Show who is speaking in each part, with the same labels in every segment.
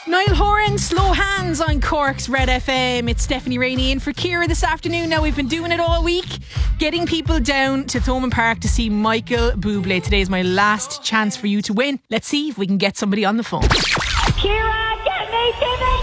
Speaker 1: Niall Horan, Slow Hands on Cork's Red FM. It's Stephanie Rainey in for Ciara this afternoon. Now, we've been doing it all week, getting people down to Thomond Park to see Michael Bublé. Today is my last chance for you to win. Let's see if we can get somebody on the phone.
Speaker 2: Ciara, get me to the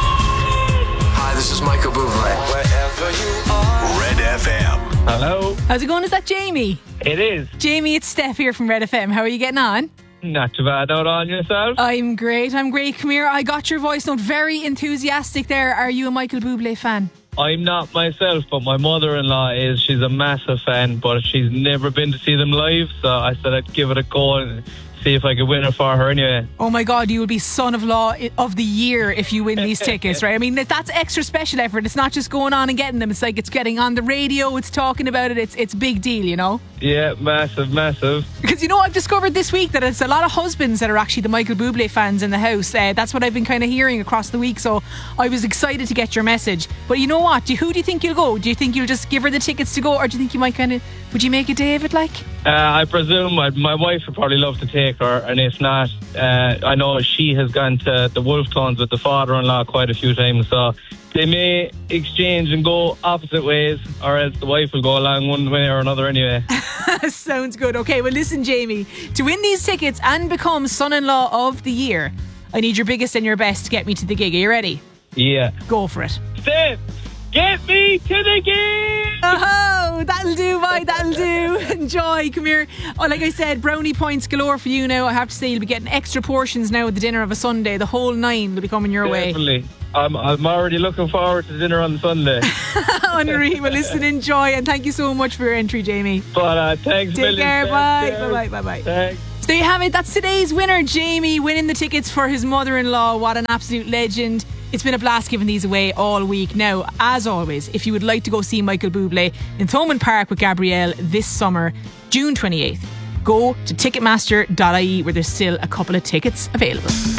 Speaker 2: stage!
Speaker 3: Hi, this is Michael Bublé.
Speaker 4: Wherever you are.
Speaker 3: Red FM.
Speaker 5: Hello.
Speaker 1: How's it going? Is that Jamie?
Speaker 5: It is.
Speaker 1: Jamie, it's Steph here from Red FM. How are you getting on?
Speaker 5: Not too bad. Out on yourself?
Speaker 1: I'm great. Come here. I got your voice note. Very enthusiastic there. Are you a Michael Bublé fan?
Speaker 5: I'm not myself, but my mother-in-law is. She's a massive fan, but she's never been to see them live, so I said I'd give it a go and see if I could win it for her anyway.
Speaker 1: Oh my God, you will be son-in-law of the year if you win these tickets, right? I mean, that's extra special effort. It's not just going on and getting them. It's like it's getting on the radio, it's talking about it. It's a big deal, you know?
Speaker 5: Yeah, massive.
Speaker 1: Because, you know, I've discovered this week that it's a lot of husbands that are actually the Michael Bublé fans in the house. That's what I've been kind of hearing across the week, so I was excited to get your message. But you know what? Who do you think you'll go? Do you think you'll just give her the tickets to go, or do you think you might would you make a David, like?
Speaker 5: I presume my wife would probably love to take her, and if not, I know she has gone to the Wolf Tones with the father-in-law quite a few times, so they may exchange and go opposite ways, or else the wife will go along one way or another anyway.
Speaker 1: Sounds good. Okay, well listen, Jamie, to win these tickets and become son-in-law of the year, I need your biggest and your best to get me to the gig. Are you ready?
Speaker 5: Yeah.
Speaker 1: Go for it.
Speaker 5: Steph, get me to the gig!
Speaker 1: Oh, that'll do, boy, that'll do. Enjoy, come here. Oh, like I said, brownie points galore for you now. I have to say, you'll be getting extra portions now at the dinner of a Sunday. The whole 9 will be coming your way.
Speaker 5: Definitely. I'm already looking forward to dinner on Sunday.
Speaker 1: Unreal. Well, listen, enjoy, and thank you so much for your entry, Jamie.
Speaker 5: But thanks,
Speaker 1: Take care, bye.
Speaker 5: Thanks.
Speaker 1: So there you have it. That's today's winner, Jamie, winning the tickets for his mother-in-law. What an absolute legend. It's been a blast giving these away all week. Now, as always, if you would like to go see Michael Bublé in Thomond Park with Gabrielle this summer, June 28th, go to ticketmaster.ie where there's still a couple of tickets available.